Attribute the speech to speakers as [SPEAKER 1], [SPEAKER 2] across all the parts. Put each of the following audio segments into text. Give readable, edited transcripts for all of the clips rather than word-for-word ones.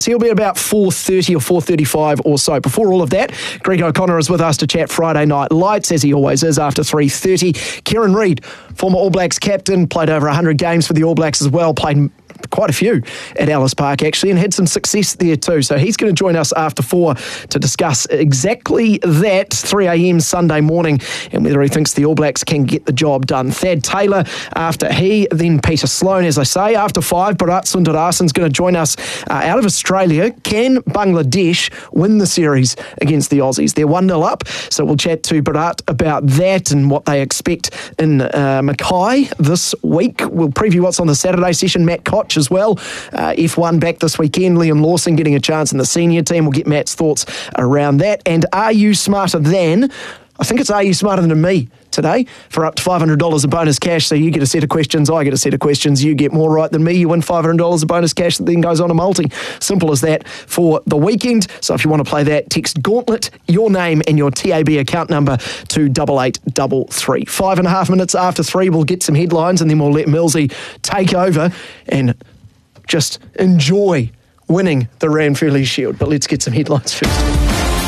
[SPEAKER 1] He'll be at about 4:30 or 4:35 or so. Before all of that, Greg O'Connor is with us to chat Friday Night Lights, as he always is, after 3:30. Kieran Reid, former All Blacks captain, played over 100 games for the All Blacks as well, played quite a few at Ellis Park actually, and had some success there too. So he's going to join us after 4 to discuss exactly that, 3 a.m. Sunday morning, and whether he thinks the All Blacks can get the job done. Thad Taylor after he, then Peter Sloan, as I say. After 5, Bharat Sundararajan's going to join us out of Australia. Can Bangladesh win the series against the Aussies? They're 1-0 up, so we'll chat to Bharat about that and what they expect in Mackay this week. We'll preview what's on the Saturday session. Matt Koch as well. F1 back this weekend. Liam Lawson getting a chance in the senior team. We'll get Matt's thoughts around that. And are you smarter than... I think it's Are You Smarter Than Me today for up to $500 of bonus cash. So you get a set of questions, I get a set of questions, you get more right than me, you win $500 of bonus cash that then goes on a multi. Simple as that for the weekend. So if you want to play that, text Gauntlet, your name and your TAB account number to 8833. 5.5 minutes after 3, we'll get some headlines and then we'll let Millsy take over and just enjoy winning the Ranfurly Shield. But let's get some headlines first.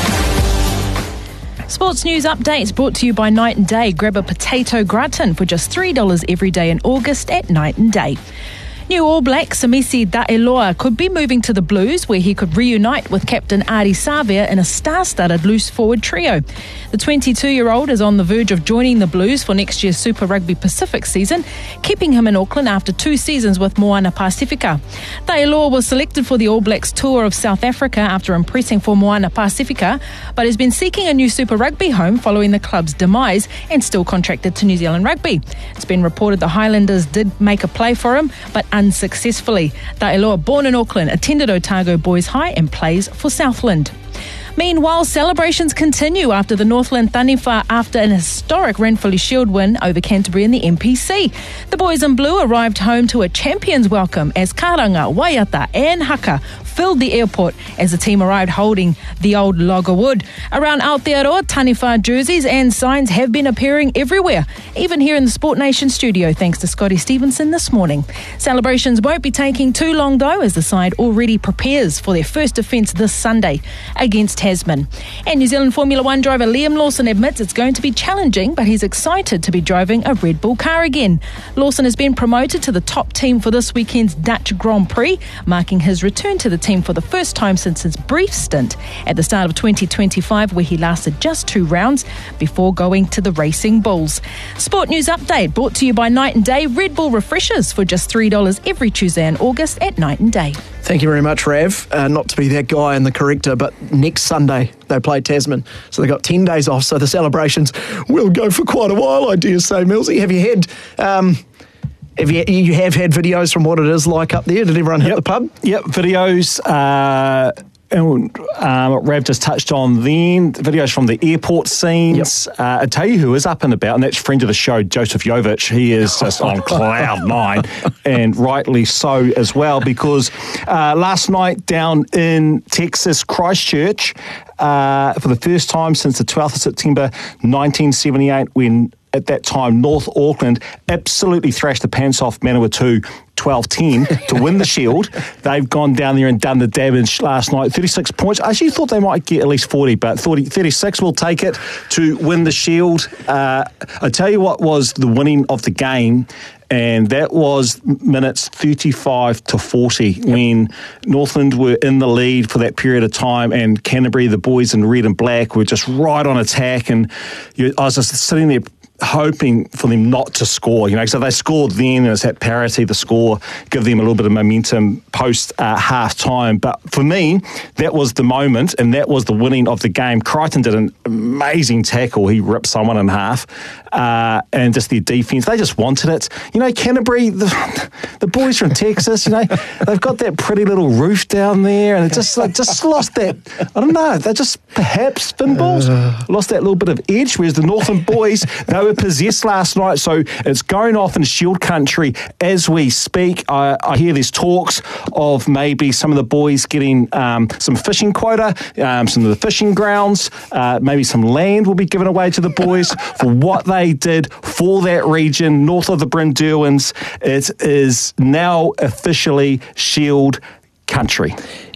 [SPEAKER 2] Sports news updates brought to you by Night and Day. Grab a potato gratin for just $3 every day in August at Night and Day. New All Black Samisi Daeloa could be moving to the Blues, where he could reunite with captain Ardie Savea in a star-studded loose forward trio. The 22-year-old is on the verge of joining the Blues for next year's Super Rugby Pacific season, keeping him in Auckland after 2 seasons with Moana Pacifica. Daeloa was selected for the All Blacks tour of South Africa after impressing for Moana Pacifica, but has been seeking a new Super Rugby home following the club's demise and still contracted to New Zealand Rugby. It's been reported the Highlanders did make a play for him, but unsuccessfully. Daeloa, born in Auckland, attended Otago Boys High and plays for Southland. Meanwhile, celebrations continue after the Northland Taniwha after an historic Ranfurly Shield win over Canterbury in the MPC. The boys in blue arrived home to a champion's welcome as Karanga, Waiata and Haka filled the airport as the team arrived holding the old log of wood. Around Aotearoa, Taniwha jerseys and signs have been appearing everywhere, even here in the Sport Nation studio, thanks to Scotty Stevenson this morning. Celebrations won't be taking too long though, as the side already prepares for their first defence this Sunday against Tasman. And New Zealand Formula One driver Liam Lawson admits it's going to be challenging, but he's excited to be driving a Red Bull car again. Lawson has been promoted to the top team for this weekend's Dutch Grand Prix, marking his return to the team for the first time since his brief stint at the start of 2025, where he lasted just 2 rounds before going to the Racing Bulls. Sport news update brought to you by Night and Day. Red Bull refreshers for just $3 every Tuesday in August at Night and Day.
[SPEAKER 1] Thank you very much, Rav. Not to be that guy and the corrector, but next Sunday they play Tasman, so they got 10 days off, so the celebrations will go for quite a while, I dare say. Millsy, have you had... You have had videos from what it is like up there? Did everyone hit the pub?
[SPEAKER 3] Yep, videos. Rav just touched on then videos from the airport scenes. Yep. I tell you who is up and about, and that's friend of the show, Joseph Jovic. He is just on cloud 9, and rightly so as well, because last night down in Texas, Christchurch, for the first time since the 12th of September 1978, when at that time North Auckland absolutely thrashed the pants off Manawatu 12-10 to win the Shield. They've gone down there and done the damage last night. 36 points. I actually thought they might get at least 40, but 36 will take it to win the Shield. I tell you what was the winning of the game, and that was minutes 35 to 40 when Northland were in the lead for that period of time, and Canterbury, the boys in red and black, were just right on attack, and I was just sitting there hoping for them not to score, so they scored then, and it's that parity, the score, give them a little bit of momentum post half-time. But for me, that was the moment, and that was the winning of the game. Crichton did an amazing tackle. He ripped someone in half, and just their defence, they just wanted it. Canterbury, the boys from Texas, they've got that pretty little roof down there, and it just lost that, I don't know, they just perhaps Finballs lost that little bit of edge, whereas the Northland boys, they were possessed last night, so it's going off in Shield country as we speak. I hear there's talks of maybe some of the boys getting some fishing quota, some of the fishing grounds, maybe some land will be given away to the boys for what they did for that region north of the Brynderwyns. It is now officially Shield country.